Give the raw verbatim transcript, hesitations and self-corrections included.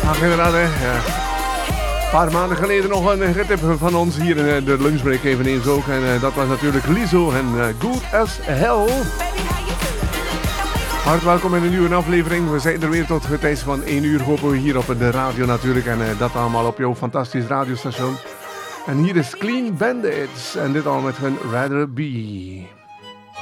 Ach, inderdaad, hè. Ja. Een paar maanden geleden nog een getip van ons hier in de lunchbreak eveneens ook. En uh, dat was natuurlijk Lizzo en uh, Good as Hell. Hart welkom in een nieuwe aflevering. We zijn er weer tot het tijd van één uur, hopen we hier op de radio natuurlijk. En uh, dat allemaal op jouw fantastisch radiostation. En hier is Clean Bandits en dit al met hun Rather Be.